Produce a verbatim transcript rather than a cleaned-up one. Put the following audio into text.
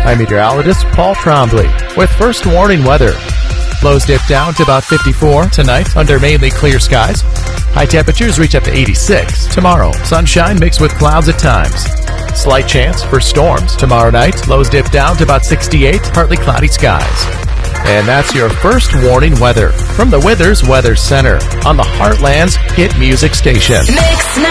I'm meteorologist Paul Trombley with first warning weather. Lows dip down to about fifty-four tonight under mainly clear skies. High temperatures reach up to eighty-six tomorrow. Sunshine mixed with clouds at times. Slight chance for storms tomorrow night. Lows dip down to about sixty-eight, partly cloudy skies. And that's your first warning weather from the Withers Weather Center on the Heartland's hit music station. Mix